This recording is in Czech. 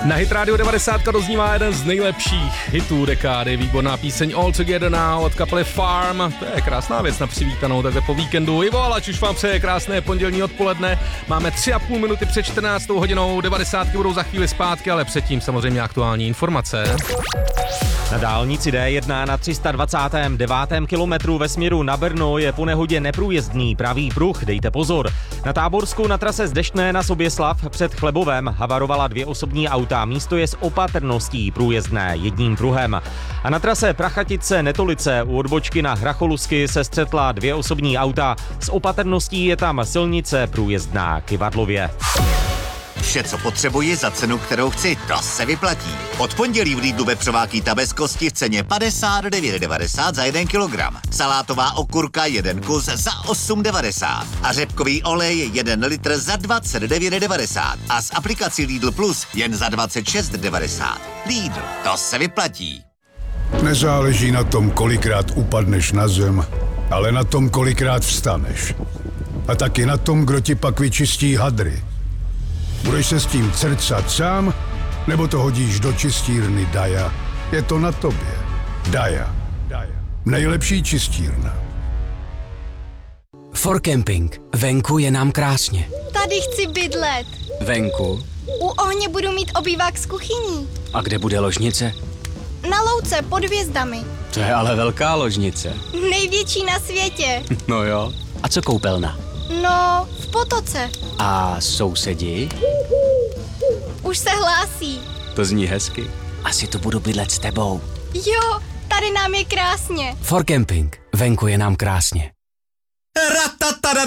Na Hit Radio 90 doznívá jeden z nejlepších hitů dekády, výborná píseň All Together Now od kapely Farm. To je krásná věc na přivítanou takhle po víkendu. Ivo Alač už vám přeje krásné pondělní odpoledne. Máme 3,5 minuty před 14. hodinou, 90 budou za chvíli zpátky, ale předtím samozřejmě aktuální informace. Na dálnici D1 na 329. kilometru ve směru na Brno je po nehodě neprůjezdný pravý pruh, dejte pozor. Na Táborsku na trase z Deštné na Soběslav před Chlebovem havarovala 2 osobní auta, místo je s opatrností průjezdné jedním pruhem. A na trase Prachatice Netolice u odbočky na Hracholusky se střetla 2 osobní auta, s opatrností je tam silnice průjezdná k Ivadlově. Vše, co potřebuji za cenu, kterou chci, to se vyplatí. Od pondělí v Lidlu vepřová kýta bez kosti v ceně 59,90 za 1 kilogram. Salátová okurka 1 kus za 8,90. A řepkový olej 1 litr za 29,90. A s aplikací Lidl Plus jen za 26,90. Lidl, to se vyplatí. Nezáleží na tom, kolikrát upadneš na zem, ale na tom, kolikrát vstaneš. A taky na tom, kdo ti pak vyčistí hadry. Budeš se s tím crcat sám, nebo to hodíš do čistírny Daja? Je to na tobě. Daja. Nejlepší čistírna. For Camping. Venku je nám krásně. Tady chci bydlet. Venku? U ohně budu mít obývák s kuchyní. A kde bude ložnice? Na louce pod hvězdami. To je ale velká ložnice. Největší na světě. No jo. A co koupelna? No, v potoce. A sousedi? Už se hlásí. To zní hezky. Asi tu budu bydlet s tebou. Jo, tady nám je krásně. For Camping. Venku je nám krásně.